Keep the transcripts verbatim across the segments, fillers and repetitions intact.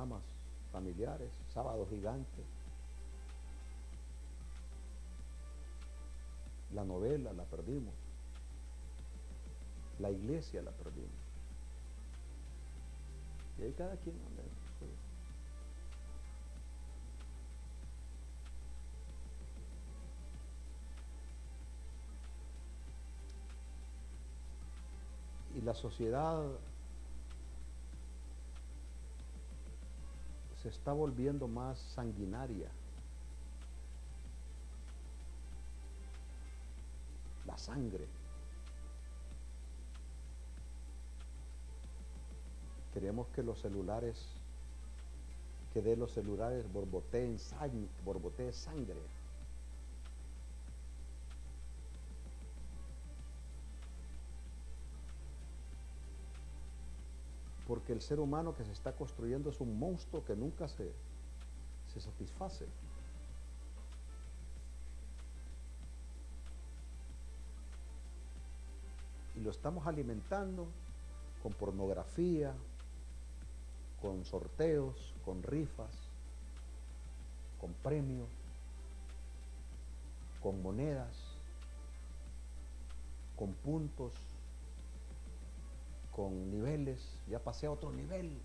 programas familiares, Sábado Gigante, la novela la perdimos, la iglesia la perdimos. Y ahí cada quien anda en su- Y la sociedad se está volviendo más sanguinaria. La sangre. Queremos que los celulares, que de los celulares borboteen sang- borbotee sangre. Porque el ser humano que se está construyendo es un monstruo que nunca se, se satisface. Y lo estamos alimentando con pornografía, con sorteos, con rifas, con premios, con monedas, con puntos, con niveles. Ya pasé a otro nivel.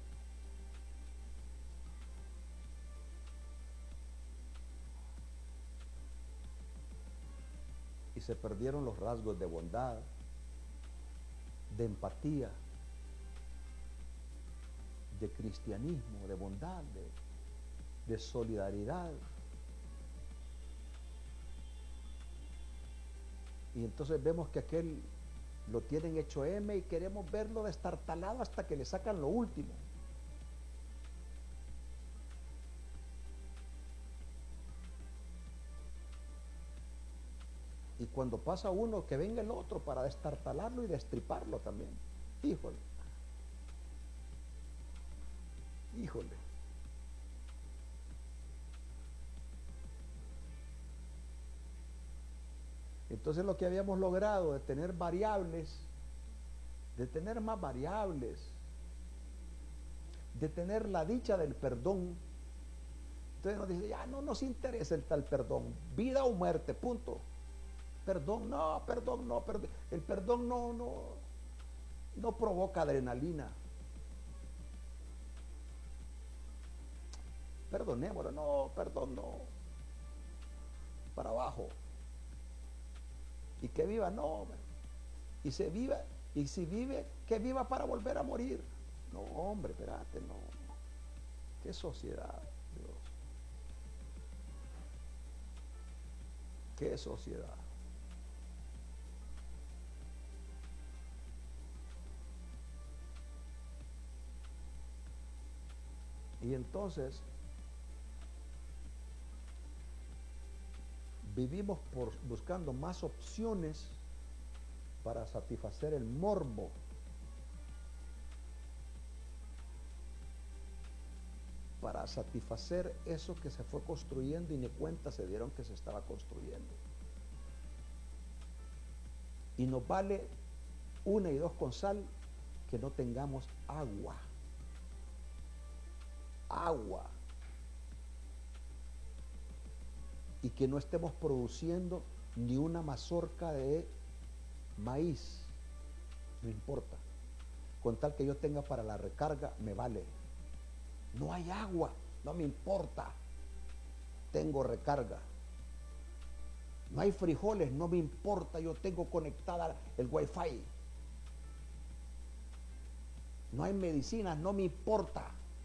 Y se perdieron los rasgos de bondad, de empatía, de cristianismo, de bondad, de, de solidaridad. Y entonces vemos que aquel lo tienen hecho M y queremos verlo destartalado hasta que le sacan lo último. Y cuando pasa uno, que venga el otro para destartalarlo y destriparlo también. Híjole, híjole. Entonces lo que habíamos logrado de tener variables, de tener más variables, de tener la dicha del perdón. Entonces nos dice, ya no nos interesa el tal perdón, vida o muerte, punto. Perdón, no, perdón, no, perdón. El perdón no, no, no provoca adrenalina. Perdonémoslo, no, perdón, no. Para abajo. Y que viva, no. Y se viva, y si vive, que viva para volver a morir. No, hombre, espérate, no. Qué sociedad, Dios. Qué sociedad. Y entonces vivimos por buscando más opciones para satisfacer el morbo. Para satisfacer eso que se fue construyendo y ni cuenta se dieron que se estaba construyendo. Y nos vale una y dos con sal que no tengamos agua. Agua. Y que no estemos produciendo ni una mazorca de maíz. No importa. Con tal que yo tenga para la recarga, me vale. No hay agua, no me importa. Tengo recarga. No hay frijoles, no me importa, yo tengo conectada el wifi. No hay medicinas, no me importa.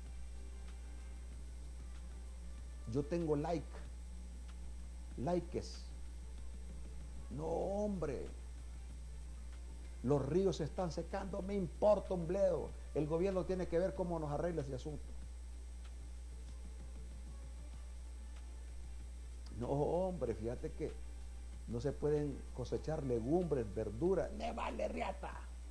Yo tengo like, likes. No, hombre. Los ríos se están secando, me importa un bledo. El gobierno tiene que ver cómo nos arregla ese asunto. No, hombre, fíjate que no se pueden cosechar legumbres, verduras. ¡Me vale riata!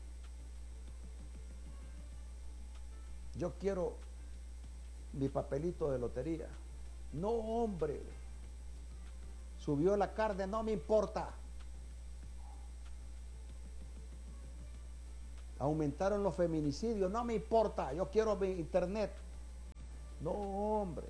Yo quiero mi papelito de lotería. No, hombre. Subió la carne, no me importa. Aumentaron los feminicidios, no me importa. Yo quiero mi internet. No, hombre.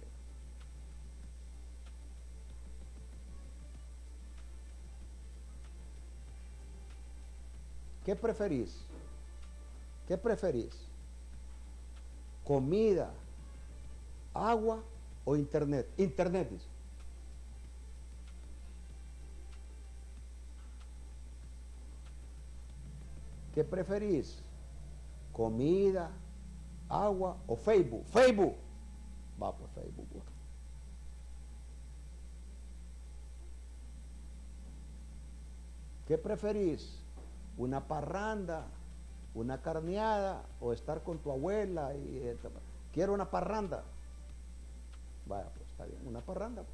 ¿Qué preferís? ¿Qué preferís? ¿Comida, agua o internet? Internet, dice. ¿Qué preferís? ¿Comida, agua o Facebook? Facebook. Va, pues Facebook. Bueno. ¿Qué preferís? ¿Una parranda, una carneada o estar con tu abuela? Y, eh, quiero una parranda. Vaya, pues está bien, una parranda.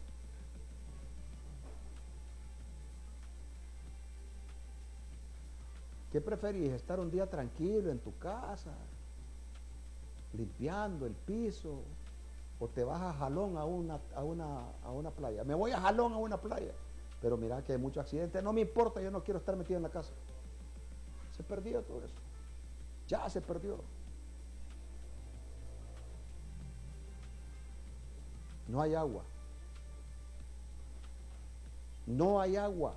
¿Qué preferís? ¿Estar un día tranquilo en tu casa, limpiando el piso? ¿O te vas a jalón a una, a una, a una playa? Me voy a jalón a una playa. Pero mira que hay muchos accidentes. No me importa, yo no quiero estar metido en la casa. Se perdió todo eso. Ya se perdió. No hay agua. No hay agua.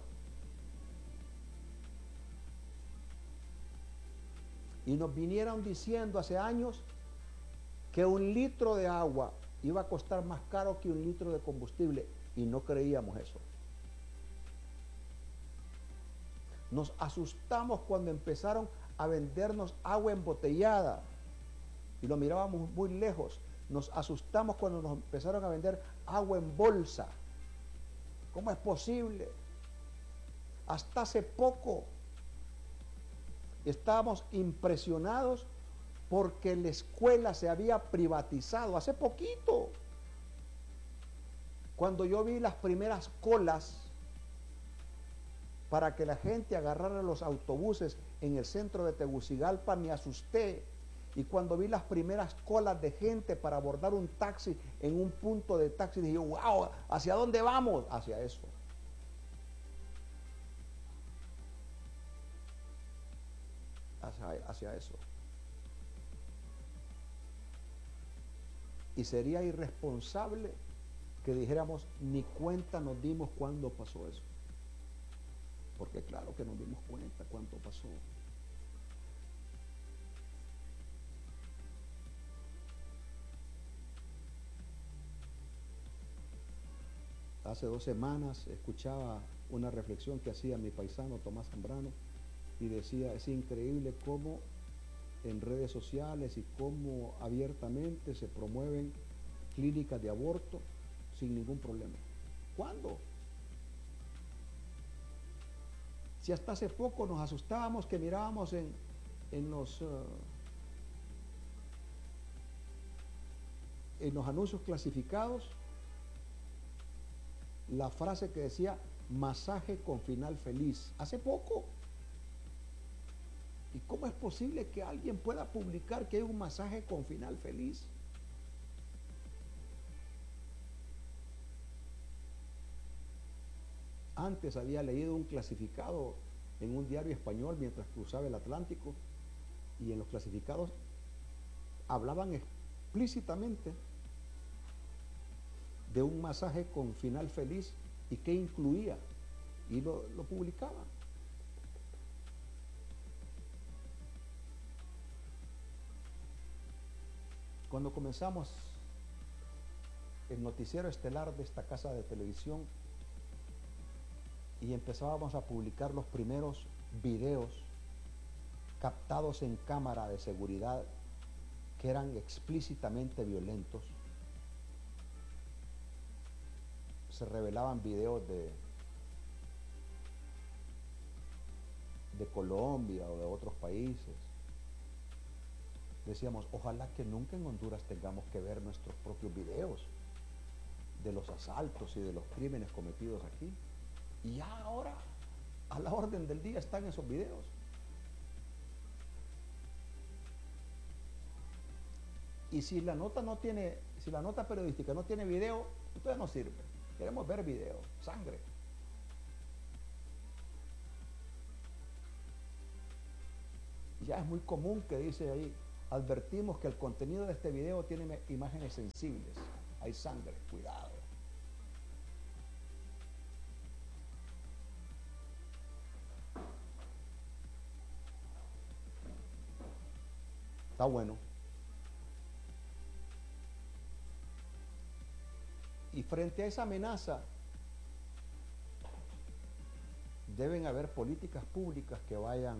Y nos vinieron diciendo hace años que un litro de agua iba a costar más caro que un litro de combustible. Y no creíamos eso. Nos asustamos cuando empezaron a vendernos agua embotellada. Y lo mirábamos muy lejos. Nos asustamos cuando nos empezaron a vender agua en bolsa. ¿Cómo es posible? Hasta hace poco estábamos impresionados porque la escuela se había privatizado. Hace poquito, cuando yo vi las primeras colas para que la gente agarrara los autobuses en el centro de Tegucigalpa, me asusté. Y cuando vi las primeras colas de gente para abordar un taxi en un punto de taxi, dije, wow, ¿hacia dónde vamos? Hacia eso. Hacia, hacia eso. Y sería irresponsable que dijéramos, ni cuenta nos dimos cuándo pasó eso. Porque claro que nos dimos cuenta cuánto pasó. Hace dos semanas escuchaba una reflexión que hacía mi paisano Tomás Zambrano y decía, es increíble cómo en redes sociales y cómo abiertamente se promueven clínicas de aborto sin ningún problema. ¿Cuándo? Si hasta hace poco nos asustábamos que mirábamos en, en, los, uh, en los anuncios clasificados la frase que decía masaje con final feliz. Hace poco. ¿Y cómo es posible que alguien pueda publicar que hay un masaje con final feliz? Antes había leído un clasificado en un diario español mientras cruzaba el Atlántico y en los clasificados hablaban explícitamente de un masaje con final feliz y qué incluía y lo, lo publicaban. Cuando comenzamos el noticiero estelar de esta casa de televisión y empezábamos a publicar los primeros videos captados en cámara de seguridad que eran explícitamente violentos, se revelaban videos de, de Colombia o de otros países. Decíamos, ojalá que nunca en Honduras tengamos que ver nuestros propios videos de los asaltos y de los crímenes cometidos aquí. Y ya ahora, a la orden del día, están esos videos. Y si la nota no tiene, si la nota periodística no tiene video, entonces no sirve. Queremos ver video, sangre. Ya es muy común que dice ahí, Advertimos que el contenido de este video tiene imágenes sensibles. Hay sangre, cuidado. Está bueno. Y frente a esa amenaza, deben haber políticas públicas que vayan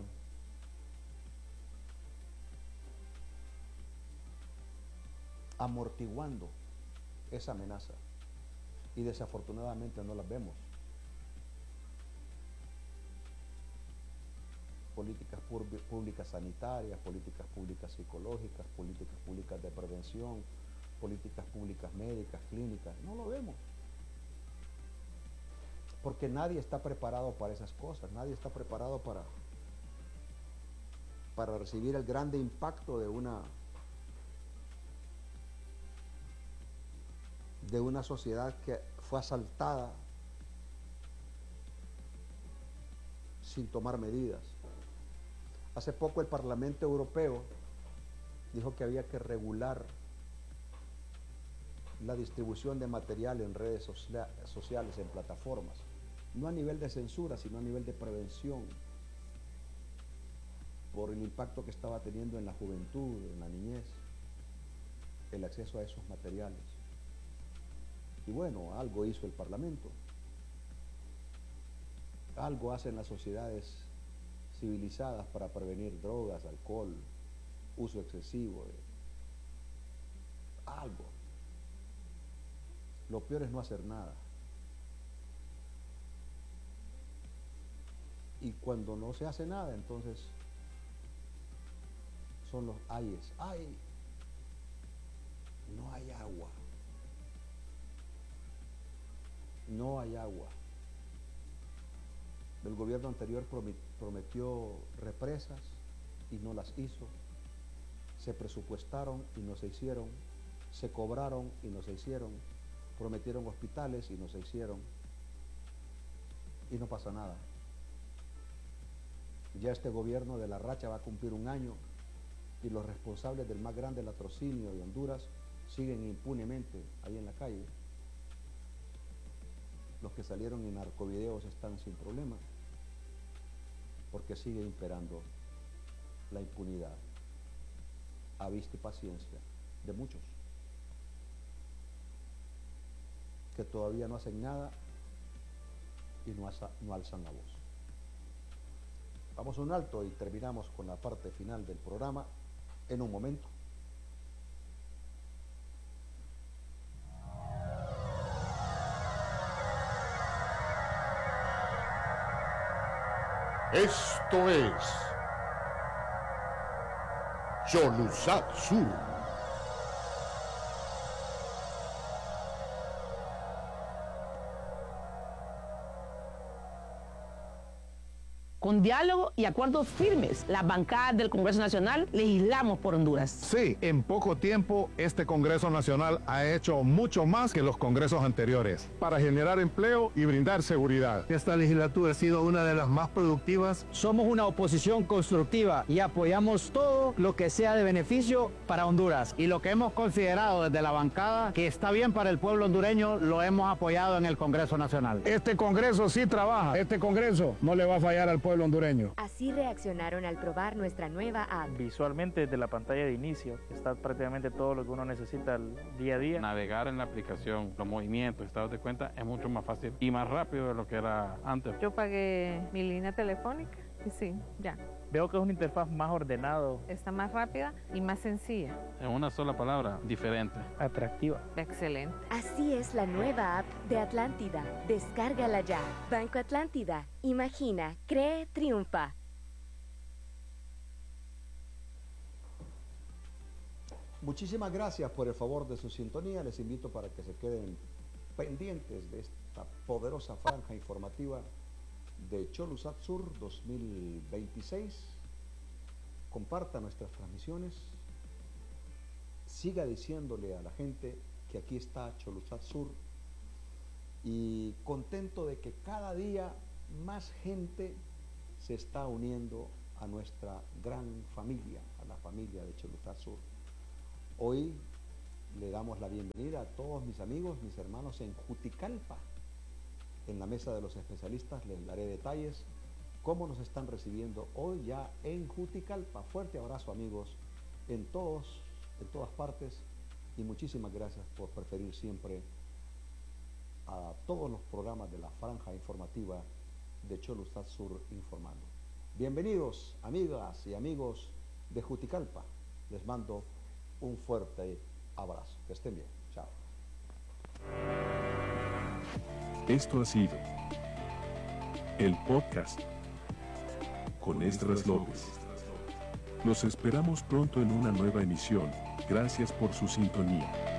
amortiguando esa amenaza. Y desafortunadamente no las vemos. Políticas públicas sanitarias, políticas públicas psicológicas, políticas públicas de prevención, políticas públicas médicas, clínicas, no lo vemos. Porque nadie está preparado para esas cosas, nadie está preparado para, para recibir el grande impacto de una, de una sociedad que fue asaltada sin tomar medidas. Hace poco el Parlamento Europeo dijo que había que regular la distribución de material en redes sociales, en plataformas, no a nivel de censura, sino a nivel de prevención, por el impacto que estaba teniendo en la juventud, en la niñez, el acceso a esos materiales. Y bueno, algo hizo el Parlamento, algo hacen las sociedades civilizadas para prevenir drogas, alcohol, uso excesivo de algo. Lo peor es no hacer nada. Y cuando no se hace nada, entonces son los ayes. ¡Ay! No hay agua. No hay agua. El gobierno anterior prometió represas y no las hizo. Se presupuestaron y no se hicieron. Se cobraron y no se hicieron. Prometieron hospitales y no se hicieron. Y no pasa nada. Ya este gobierno de la racha va a cumplir un año y los responsables del más grande latrocinio de Honduras siguen impunemente ahí en la calle. Los que salieron en narcovideos están sin problema porque sigue imperando la impunidad a vista y paciencia de muchos que todavía no hacen nada y no, alza, no alzan la voz. Vamos a un alto y terminamos con la parte final del programa en un momento. Esto es Cholusac Sur. Con diálogo y acuerdos firmes, las bancadas del Congreso Nacional legislamos por Honduras. Sí, en poco tiempo este Congreso Nacional ha hecho mucho más que los congresos anteriores para generar empleo y brindar seguridad. Esta legislatura ha sido una de las más productivas. Somos una oposición constructiva y apoyamos todo lo que sea de beneficio para Honduras. Y lo que hemos considerado desde la bancada que está bien para el pueblo hondureño, lo hemos apoyado en el Congreso Nacional. Este Congreso sí trabaja. Este Congreso no le va a fallar al pueblo hondureño. Así reaccionaron al probar nuestra nueva app. Visualmente desde la pantalla de inicio está prácticamente todo lo que uno necesita al día a día. Navegar en la aplicación, los movimientos, estados de cuenta es mucho más fácil y más rápido de lo que era antes. Yo pagué mi línea telefónica y sí, ya. Veo que es una interfaz más ordenado. Está más rápida y más sencilla. En una sola palabra, diferente. Atractiva. Excelente. Así es la nueva app de Atlántida. Descárgala ya. Banco Atlántida. Imagina, cree, triunfa. Muchísimas gracias por el favor de su sintonía. Les invito para que se queden pendientes de esta poderosa franja informativa de Cholusac Sur dos mil veintiséis. Comparta nuestras transmisiones. Siga diciéndole a la gente que aquí está Cholusac Sur. Y contento de que cada día más gente se está uniendo a nuestra gran familia, a la familia de Cholula Sur. Hoy le damos la bienvenida a todos mis amigos, mis hermanos en Juticalpa. En la mesa de los especialistas les daré detalles cómo nos están recibiendo hoy ya en Juticalpa. Fuerte abrazo, amigos, en todos, en todas partes, y muchísimas gracias por preferir siempre a todos los programas de la franja informativa de Cholula Sur Informando. Bienvenidos, amigas y amigos de Juticalpa. Les mando un fuerte abrazo. Que estén bien. Chao. Esto ha sido el podcast con Esdras López. Los esperamos pronto en una nueva emisión. Gracias por su sintonía.